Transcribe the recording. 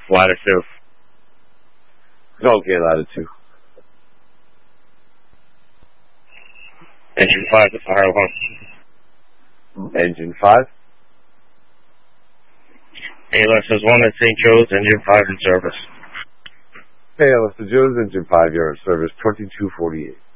Ladder 2. Okay, ladder 2. Engine 5 to fire 1. Engine 5. ALS is 1 at St. Joe's, engine 5 in service. ALS to Joe's, engine 5, you're in service, 2248.